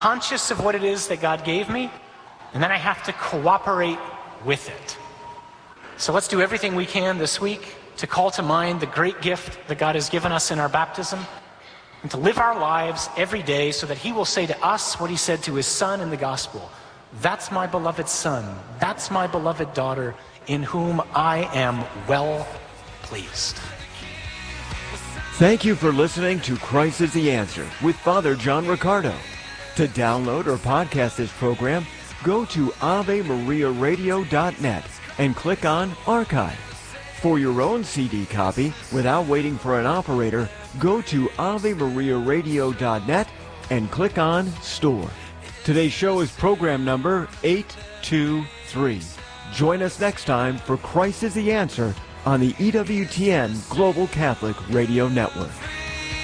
conscious of what it is that God gave me, and then I have to cooperate with it. So let's do everything we can this week to call to mind the great gift that God has given us in our baptism, and to live our lives every day so that He will say to us what He said to His Son in the gospel. That's my beloved son, that's my beloved daughter, in whom I am well pleased. Thank you for listening to Christ is the Answer with Father John Riccardo. To download or podcast this program, go to AveMariaRadio.net and click on Archive. For your own CD copy, without waiting for an operator, go to AveMariaRadio.net and click on Store. Today's show is program number 823. Join us next time for Christ is the Answer on the EWTN Global Catholic Radio Network.